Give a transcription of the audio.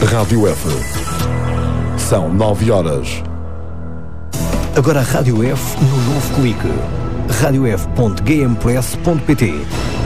Rádio F. São 9 horas. Agora a Rádio F no novo clique. radiof.gamepress.pt.